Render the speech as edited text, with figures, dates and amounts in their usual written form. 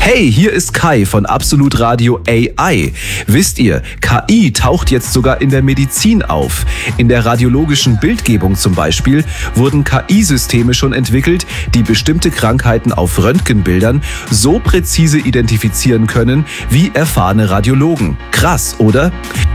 Hey, hier ist Kai von Absolut Radio AI. Wisst ihr, KI taucht jetzt sogar in der Medizin auf. In der radiologischen Bildgebung zum Beispiel wurden KI-Systeme schon entwickelt, die bestimmte Krankheiten auf Röntgenbildern so präzise identifizieren können wie erfahrene Radiologen. Krass, oder?